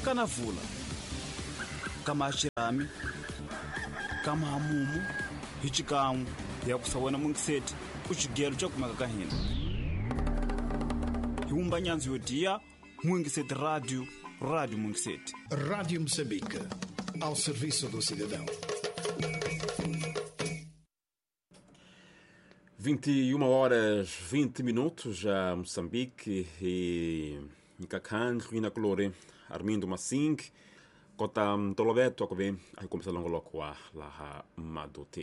kanavula kama Shirami kama Hamumu hichikamu ya kusawena mungiseti kuchigero cha kumaka hina hiumba nyanzi yodia Mungiseti Radio Mungiseti. Rádio Moçambique, ao serviço do cidadão. 21h20 já Moçambique e Nkakanjo na Colore Armindo Massing kota Toloveto akove ai começa longo loco a la Madote.